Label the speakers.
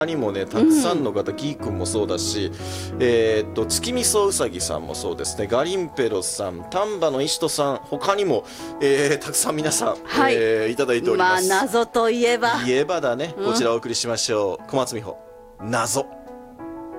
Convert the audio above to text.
Speaker 1: 他にもねたくさんの方、ギー君もそうだし、月見そうさぎさんもそうですね、ガリンペロさん、丹波の石戸さん、他にも、たくさん皆さん、
Speaker 2: はい、
Speaker 1: いただいております。
Speaker 2: 謎といえば
Speaker 1: だね、こちらお送りしましょう。小松美穂、謎。